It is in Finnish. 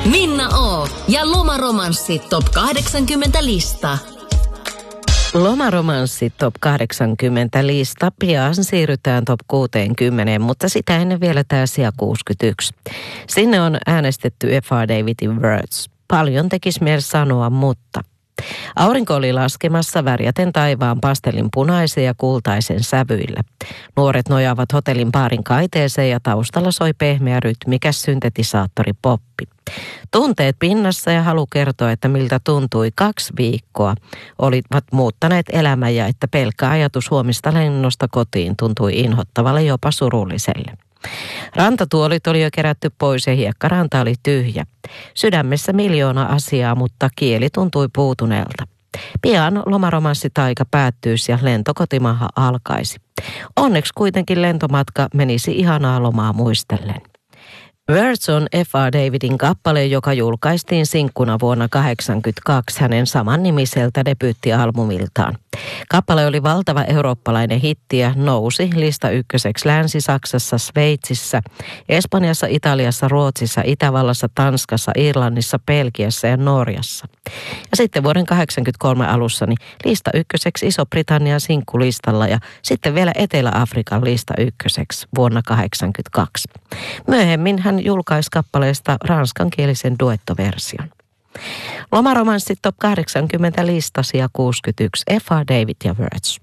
Minna O. ja Lomaromanssi Top 80 lista. Lomaromanssi Top 80 lista. Pian siirrytään Top 60, mutta sitä ennen vielä tämä sija 61. Sinne on äänestetty F.R. Davidin Words. Paljon tekisi mieli sanoa, mutta aurinko oli laskemassa värjäten taivaan pastelin punaisen ja kultaisen sävyillä. Nuoret nojaavat hotellin baarin kaiteeseen ja taustalla soi pehmeä rytmikäs syntetisaattori poppi. Tunteet pinnassa ja halu kertoa, että miltä tuntui 2 viikkoa, olivat muuttaneet elämää ja että pelkkä ajatus huomista lennosta kotiin tuntui inhottavalle jopa surulliselle. Rantatuolit oli jo kerätty pois ja hiekkaranta oli tyhjä. Sydämessä miljoona asiaa, mutta kieli tuntui puutuneelta. Pian lomaromanssitaika päättyisi ja lento kotimaahan alkaisi. Onneksi kuitenkin lentomatka menisi ihanaa lomaa muistellen. Words on F.R. Davidin kappale, joka julkaistiin sinkkuna vuonna 1982 hänen samannimiseltä debyyttialbumiltaan. Kappale oli valtava eurooppalainen hitti ja nousi lista ykköseksi Länsi-Saksassa, Sveitsissä, Espanjassa, Italiassa, Ruotsissa, Itävallassa, Tanskassa, Irlannissa, Belgiassa ja Norjassa. Ja sitten vuoden 1983 alussa niin lista ykköseksi Iso-Britannian sinkkulistalla ja sitten vielä Etelä-Afrikan lista ykköseksi vuonna 1982. Myöhemmin hän julkaisi kappaleesta ranskankielisen duettoversion. Lomaromanssi Top 80 listasi ja 61 F.R. David ja Words.